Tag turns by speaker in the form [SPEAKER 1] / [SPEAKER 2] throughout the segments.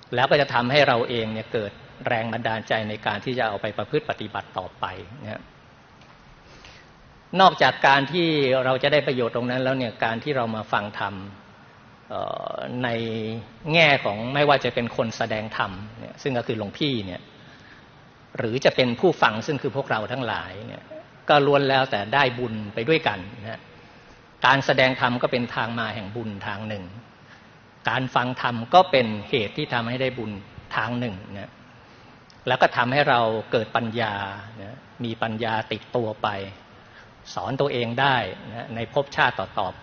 [SPEAKER 1] แล้วก็จะทำให้เราเองเนี่ยเกิดแรงบันดาลใจในการที่จะเอาไปประพฤติปฏิบัติต่อไปนะนอกจากการที่เราจะได้ประโยชน์ตรงนั้นแล้วเนี่ยการที่เรามาฟังธรรมในแง่ของไม่ว่าจะเป็นคนแสดงธรรมเนี่ยซึ่งก็คือหลวงพี่เนี่ยหรือจะเป็นผู้ฟังซึ่งคือพวกเราทั้งหลายเนี่ยก็ล้วนแล้วแต่ได้บุญไปด้วยกันนะการแสดงธรรมก็เป็นทางมาแห่งบุญทางหนึ่งการฟังธรรมก็เป็นเหตุที่ทำให้ได้บุญทางหนึ่งนะแล้วก็ทำให้เราเกิดปัญญานะมีปัญญาติดตัวไปสอนตัวเองได้นะในภพชาติต่อๆไป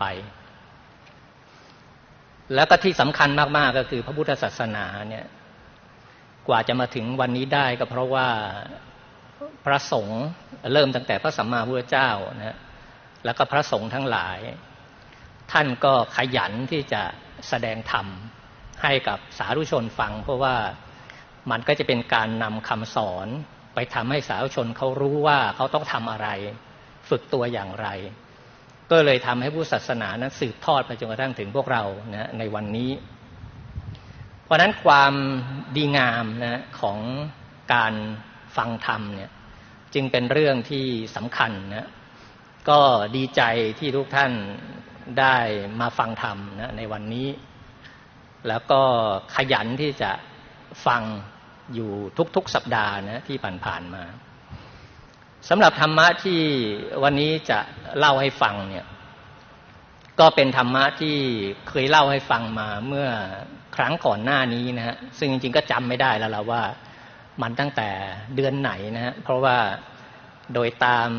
[SPEAKER 1] แล้วก็ที่สำคัญมากๆก็คือพระพุทธศาสนาเนี่ยกว่าจะมาถึงวันนี้ได้ก็เพราะว่าพระสงฆ์เริ่มตั้งแต่พระสัมมาสัมพุทธเจ้านะแล้วก็พระสงฆ์ทั้งหลายท่านก็ขยันที่จะแสดงธรรมให้กับสาธุชนฟังเพราะว่ามันก็จะเป็นการนำคำสอนไปทำให้สาธุชนเขารู้ว่าเขาต้องทำอะไรฝึกตัวอย่างไรก็เลยทำให้พุทธศาสนานั้นสืบทอดไปจนกระทั่งถึงพวกเรานะในวันนี้เพราะฉะนั้นความดีงามนะของการฟังธรรมเนี่ยจึงเป็นเรื่องที่สำคัญนะก็ดีใจที่ทุกท่านได้มาฟังธรรมนะในวันนี้แล้วก็ขยันที่จะฟังอยู่ทุกๆสัปดาห์นะที่ผ่านๆมาสำหรับธรรมะที่วันนี้จะเล่าให้ฟังเนี่ยก็เป็นธรรมะที่เคยเล่าให้ฟังมาเมื่อครั้งก่อนหน้านี้นะฮะซึ่งจริงๆก็จำไม่ได้แล้วล่ะว่ามันตั้งแต่เดือนไหนนะฮะเพราะว่าโดยตาม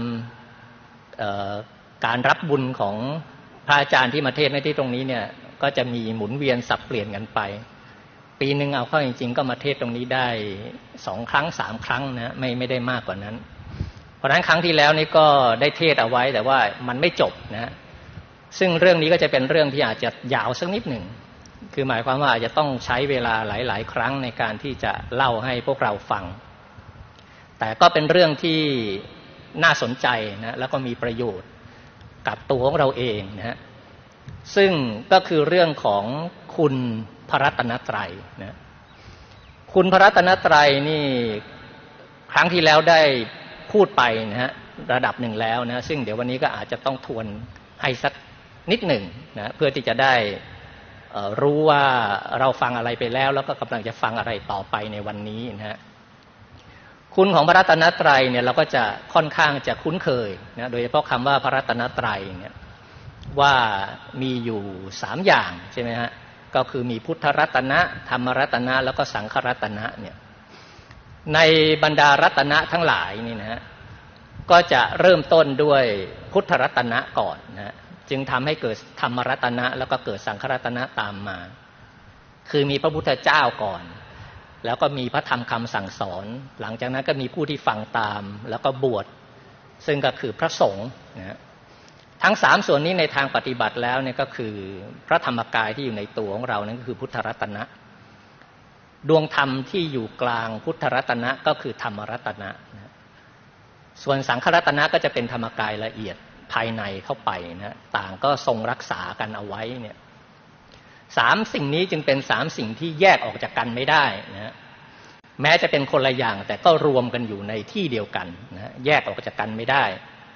[SPEAKER 1] การรับบุญของพระอาจารย์ที่มาเทศน์ในที่ตรงนี้เนี่ยก็จะมีหมุนเวียนสับเปลี่ยนกันไปปีนึงเอาเข้าจริงๆก็มาเทศน์ตรงนี้ได้2 ครั้ง 3 ครั้งนะไม่ได้มากกว่านั้นเพราะฉะนั้นครั้งที่แล้วนี่ก็ได้เทศเอาไว้แต่ว่ามันไม่จบนะซึ่งเรื่องนี้ก็จะเป็นเรื่องที่อาจจะยาวสักนิดหนึ่งคือหมายความว่าอาจจะต้องใช้เวลาหลายๆครั้งในการที่จะเล่าให้พวกเราฟังแต่ก็เป็นเรื่องที่น่าสนใจนะแล้วก็มีประโยชน์กับตัวของเราเองนะฮะซึ่งก็คือเรื่องของคุณพระรัตนตรัยนะคุณพระรัตนตรัยนี่ครั้งที่แล้วได้พูดไปนะฮะระดับหนึ่งแล้วนะซึ่งเดี๋ยววันนี้ก็อาจจะต้องทวนให้สักนิดหนึ่งนะเพื่อที่จะได้รู้ว่าเราฟังอะไรไปแล้วแล้วก็กำลังจะฟังอะไรต่อไปในวันนี้นะฮะคุณของพระรัตนตรัยเนี่ยเราก็จะค่อนข้างจะคุ้นเคยนะโดยเฉพาะคำว่าพระรัตนตรัยเนี่ยว่ามีอยู่3อย่างใช่ไหมฮะก็คือมีพุทธรัตนะธรรมรัตนะแล้วก็สังฆรัตนะเนี่ยในบรรดารัตนะทั้งหลายนี่นะฮะก็จะเริ่มต้นด้วยพุทธรัตนะก่อนนะจึงทำให้เกิดธรรมรัตนะแล้วก็เกิดสังฆรัตนะตามมาคือมีพระพุทธเจ้าก่อนแล้วก็มีพระธรรมคำสั่งสอนหลังจากนั้นก็มีผู้ที่ฟังตามแล้วก็บวชซึ่งก็คือพระสงฆ์นะทั้ง3ส่วนนี้ในทางปฏิบัติแล้วเนี่ยก็คือพระธรรมกายที่อยู่ในตัวของเรานั้นก็คือพุทธรัตนะดวงธรรมที่อยู่กลางพุทธรัตนะก็คือธรรมรัตนะส่วนสังฆรัตนะก็จะเป็นธรรมกายละเอียดภายในเข้าไปนะต่างก็ทรงรักษากันเอาไว้เนี่ย3สิ่งนี้จึงเป็น3สิ่งที่แยกออกจากกันไม่ได้นะแม้จะเป็นคนละอย่างแต่ก็รวมกันอยู่ในที่เดียวกันนะแยกออกจากกันไม่ได้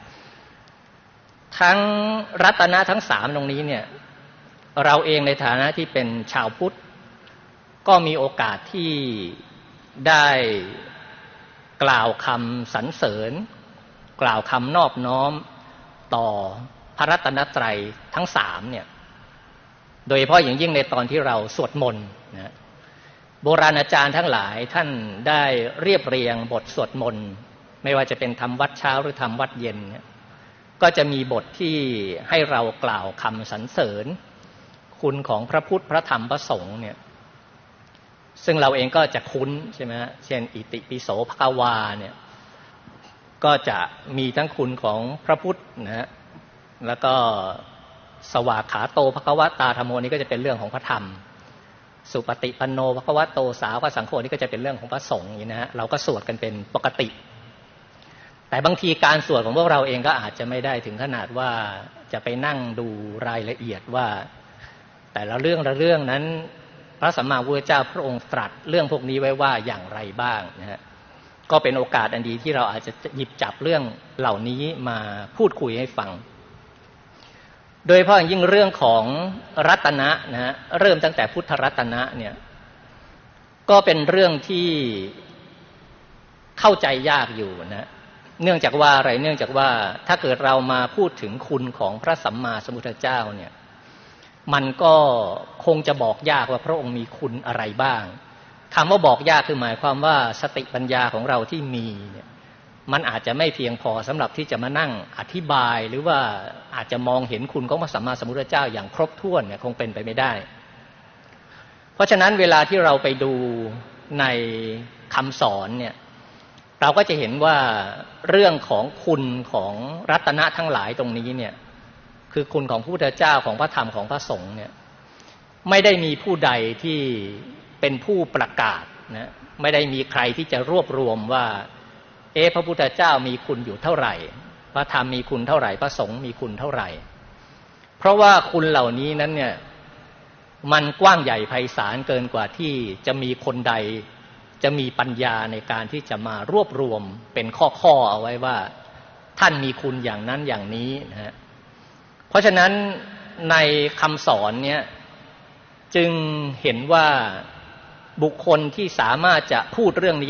[SPEAKER 1] ทั้งรัตนะทั้ง3ตรงนี้เนี่ยเราเองในฐานะที่เป็นชาวพุทธก็มีโอกาสที่ได้กล่าวคำสรรเสริญกล่าวคำนอบน้อมต่อพระรัตนตรัยทั้ง3เนี่ยโดยเฉพาะอย่างยิ่งในตอนที่เราสวดมนต์นะโบราณอาจารย์ทั้งหลายท่านได้เรียบเรียงบทสวดมนต์ไม่ว่าจะเป็นธรรมวัดเช้าหรือธรรมวัดเย็นเนี่ยก็จะมีบทที่ให้เรากล่าวคำสรรเสริญคุณของพระพุทธพระธรรมพระสงฆ์เนี่ยซึ่งเราเองก็จะคุ้นใช่ไหมฮะเช่นอิติปิโสภควาเนี่ยก็จะมีทั้งคุณของพระพุทธนะฮะแล้วก็สวากขาโตภควตาธัมโมนี่ก็จะเป็นเรื่องของพระธรรมสุปฏิปันโนภควโตสาวกสังโฆนี่ก็จะเป็นเรื่องของพระสงฆ์อย่างนี้นะฮะเราก็สวดกันเป็นปกติแต่บางทีการสวดของพวกเราเองก็อาจจะไม่ได้ถึงขนาดว่าจะไปนั่งดูรายละเอียดว่าแต่ละเรื่องนั้นพระสัมมาสัมพุทธเจ้าพระองค์ตรัสเรื่องพวกนี้ไว้ว่าอย่างไรบ้างนะฮะก็เป็นโอกาสอันดีที่เราอาจจะหยิบจับเรื่องเหล่านี้มาพูดคุยให้ฟังโดยเฉพาะอย่างยิ่งเรื่องของรัตนะนะฮะเริ่มตั้งแต่พุทธรัตนะเนี่ยก็เป็นเรื่องที่เข้าใจยากอยู่นะเนื่องจากว่าอะไรเนื่องจากว่าถ้าเกิดเรามาพูดถึงคุณของพระสัมมาสัมพุทธเจ้าเนี่ยมันก็คงจะบอกยากว่าพระองค์มีคุณอะไรบ้างคำว่าบอกยากคือหมายความว่าสติปัญญาของเราที่มีเนี่ยมันอาจจะไม่เพียงพอสำหรับที่จะมานั่งอธิบายหรือว่าอาจจะมองเห็นคุณของพระสัมมาสัมพุทธเจ้าอย่างครบถ้วนเนี่ยคงเป็นไปไม่ได้เพราะฉะนั้นเวลาที่เราไปดูในคำสอนเนี่ยเราก็จะเห็นว่าเรื่องของคุณของรัตนะทั้งหลายตรงนี้เนี่ยคือคุณของพระพุทธเจ้าของพระธรรมของพระสงฆ์เนี่ยไม่ได้มีผู้ใดที่เป็นผู้ประกาศนะไม่ได้มีใครที่จะรวบรวมว่าพระพุทธเจ้ามีคุณอยู่เท่าไหร่พระธรรมมีคุณเท่าไหร่พระสงฆ์มีคุณเท่าไหร่เพราะว่าคุณเหล่านี้นั้นเนี่ยมันกว้างใหญ่ไพศาลเกินกว่าที่จะมีคนใดจะมีปัญญาในการที่จะมารวบรวมเป็นข้อๆเอาไว้ว่าท่านมีคุณอย่างนั้นอย่างนี้นะฮะเพราะฉะนั้นในคำสอนเนี่ยจึงเห็นว่าบุคคลที่สามารถจะพูดเรื่องนี้